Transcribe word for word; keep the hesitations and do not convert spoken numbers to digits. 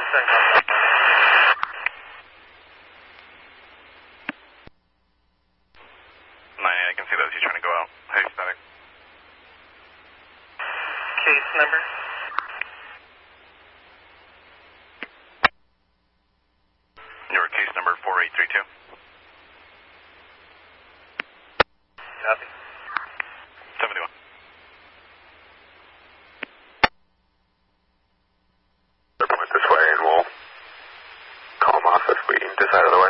nine eight, I can see that. He's trying to go out. Hey, static. Case number? Your case number four eight three two. Copy. seventy-one. They're coming this way, and we'll call them off if we decide otherwise.